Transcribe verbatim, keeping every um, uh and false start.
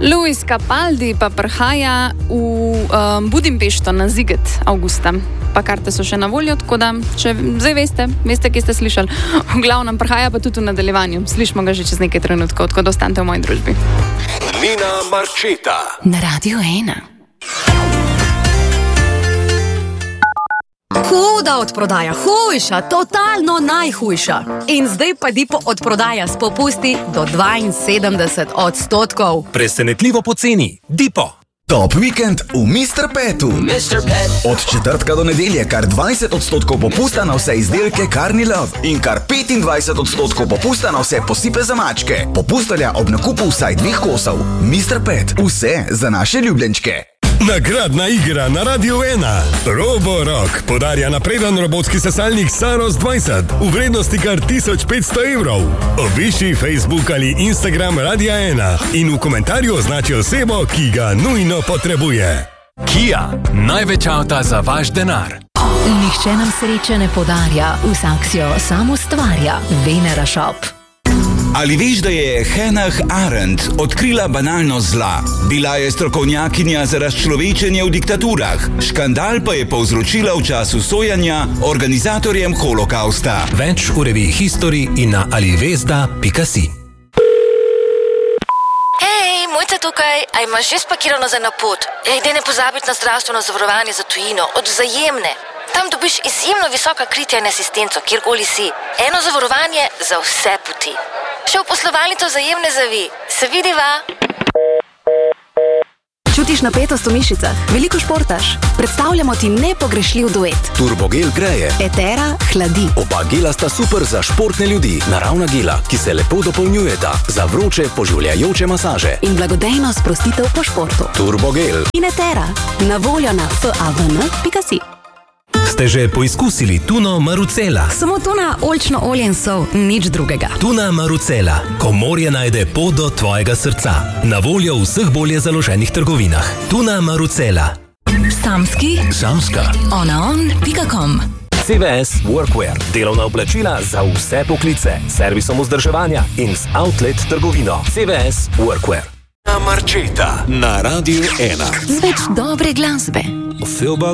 Luis Capaldi pa prihaja v um, Budimpešto na Ziget avgusta. Pa karte so še na voljo, tako da, če zdaj veste, veste, kje ste slišali. V glavnem prihaja pa tudi v nadaljevanju. Slišimo ga že čez nekaj trenutkov, tako da ostanete v moji družbi. Nina Marčeta na Radio ena. Huda odprodaja, hujša, totalno najhujša. In zdaj pa Dipo odprodaja s popusti do dvainsedemdeset odstotkov. Presenetljivo poceni. Dipo. Top vikend v mister Petu. mister Pet. Od četrtka do nedelje kar dvajset odstotkov popusta na vse izdelke Carni Love in kar petindvajset odstotkov popusta na vse posipe za mačke. Popustelja ob nakupu vsaj dveh kosov. mister Pet. Vse za naše ljubljenčke. Nagradna igra na Radio ena. Roborock podarja napreden robotski sesalnik Saros dvajset v vrednosti kar tisoč petsto evrov. Obiši Facebook ali Instagram Radia ena in v komentarju označi osebo, ki ga nujno potrebuje. Kia. Največ avta za vaš denar. Nihče nam sreče ne podarja, vsak si jo sam ustvarja. Venera Shop. Ali veš, da je Hannah Arendt odkrila banalnost zla? Bila je strokovnjakinja za razčlovečenje v diktaturah. Škandal pa je povzročila v času sojanja organizatorjem holokausta. Več v reviji History in na alivesda pika si. Hej, Mojca tukaj, a imaš že spakirano za na pot? Ej, daj ne pozabiti na zdravstveno zavarovanje za tujino, od Vzajemne. Tam dobiš izjemno visoka kritja in asistenco, kjerkoli si. Eno zavarovanje za vse poti. Še v poslovalnico Vzajemne zavi. Se vidiva? Čutiš napetost v mišicah? Veliko športaš? Predstavljamo ti nepogrešljiv duet. Turbogel greje. Etera hladi. Oba gela sta super za športne ljudi. Naravna gela, ki se lepo dopolnjujeta. Za vroče, poživljajoče masaže. In blagodejno sprostitev po športu. Turbogel. In Etera. Na voljo na favn pika si. Ste že poizkusili tuno Marucela? Samo tuna, oljčno olje in sol, nič drugega. Tuna Marucela. Ko morje najde pot do tvojega srca. Na voljo v vseh bolje založenih trgovinah. Tuna Marucela. Samski. Samska. onaon pika com. C V S Workwear. Delovna oblačila za vse poklice. Servisom vzdrževanja in z outlet trgovino. C V S Workwear. Nina Marčeta na Radio ena. Z več dobre glasbe.